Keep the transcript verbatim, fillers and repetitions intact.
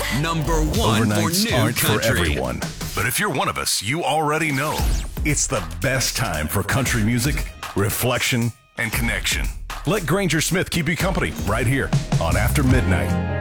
Number one Overnights for new aren't country. for everyone. But if you're one of us, you already know. It's the best time for country music, reflection, and connection. Let Granger Smith keep you company right here on After Midnight.